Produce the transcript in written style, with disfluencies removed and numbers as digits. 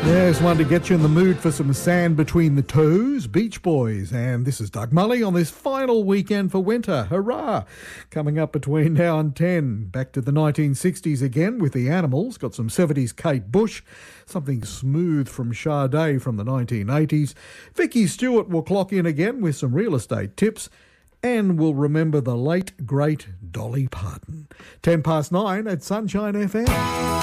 There's one to get you in the mood for some sand between the toes, Beach Boys. And this is Doug Mully on this final weekend for winter. Hurrah! Coming up between now and 10. Back to the 1960s again with the Animals. Got some 70s Kate Bush. Something smooth from Sade from the 1980s. Vicky Stewart will clock in again with some real estate tips. And we'll remember the late, great Dolly Parton. 9:10 at Sunshine FM.